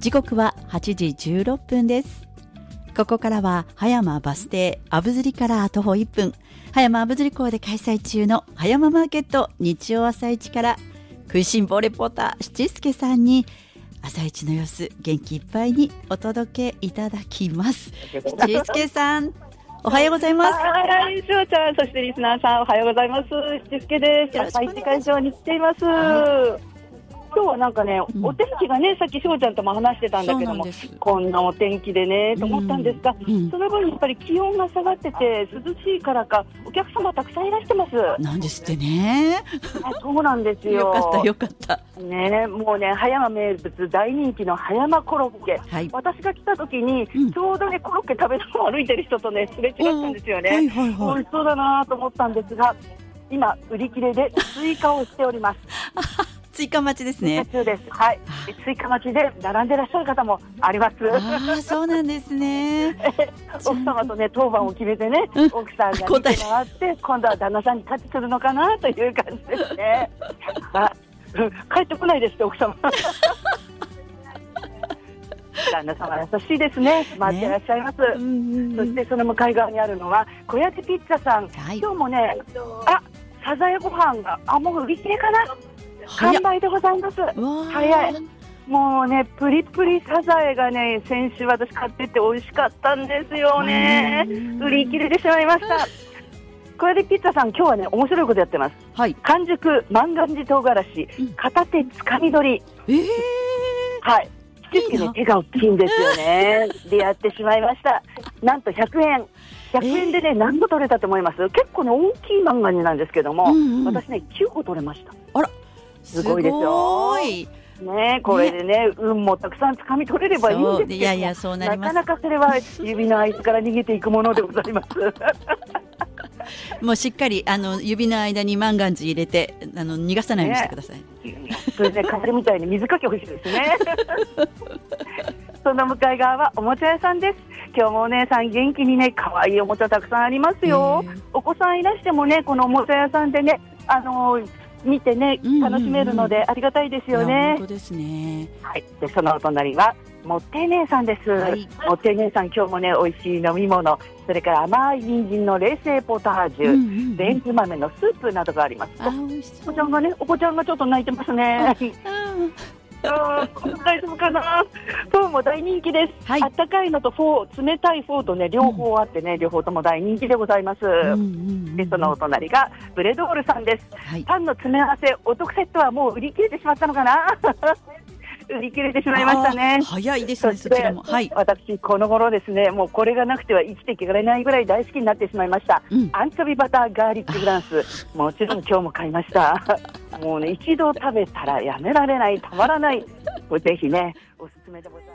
時刻は8時16分です。ここからは葉山バス停あぶずりから徒歩1分、葉山あぶずり港で開催中の葉山マーケット日曜朝市から食いしん坊レポーター七助さんに朝市の様子元気いっぱいにお届けいただきます。七助さん、おはようございます。 はい、しおちゃん、そしてリスナーさん、おはようございます。七助です。朝市会場に来ています。今日はなんかね、お天気がね、さっきしおちゃんとも話してたんだけども、こんなお天気でねと思ったんですが、その分やっぱり気温が下がってて涼しいからかお客様たくさんいらしてます。 なんですってね。 そうなんですよ。 よかったよかったね。もうね、葉山名物大人気の葉山コロッケ、私が来た時に、ちょうどねコロッケ食べながら歩いてる人とねすれ違ったんですよね。美味しそうだなと思ったんですが、今売り切れで追加をしております追加待ちですね。 はい、追加待ちで並んでらっしゃる方もあります。 そうなんですね。 奥様とね当番を決めてね、奥さんが見て回って今度は旦那さんにタッチするのかなという感じですね。帰ってこないですって奥様。旦那様優しいですね。待ってらっしゃいます。そしてその向かい側にあるのは小屋でピッツァさん、今日もね、サザエご飯がもう売り切れかな、完売でございます。早い。もうねプリプリサザエがね先週私買ってって美味しかったんですよね。売り切れてしまいました。これでピッツァさん今日はね面白いことやってます。完熟万願寺唐辛子、片手つかみ取り。はい。ね、手が大きいんですよね。でやってしまいました。なんと100円。100円でね何個取れたと思います？結構ね大きい万願寺なんですけども、私ね9個取れました。あら。すごいですよ。ね、これでね運もたくさん掴み取れればいいんですけど、 いやそうなります。 なかなかそれは指の間から逃げていくものでございます。 もうしっかり指の間に万願寺入れて逃がさないようにしてください。 それでカエルみたいに水かけ欲しいですね。その向かい側はおもちゃ屋さんです。今日もお姉さん元気にね可愛いおもちゃたくさんありますよ。お子さんいらしてもねこのおもちゃ屋さんでね見てね楽しめるのでありがたいですよね。 本当ですね。 はい。でそのお隣はもって姉さんです。もって姉さん今日もね美味しい飲み物、それから甘い人参の冷製ポタージュ、レンズ豆のスープなどがあります。お子ちゃんがちょっと泣いてますね。大丈夫かな。フォーも大人気です。あったかいのと冷たいフォーとね両方あってね、両方とも大人気でございます。でそのお隣がブレドールさんです。パンの詰め合わせお得セットはもう売り切れてしまったのかな。売り切れてしまいましたね。 早いですね。そちらも。 私この頃ですねもうこれがなくては生きていけられないぐらい大好きになってしまいました。アンチョビバターガーリックフランス、もちろん今日も買いました。もうね一度食べたらやめられない、たまらない。これぜひねおすすめでございます。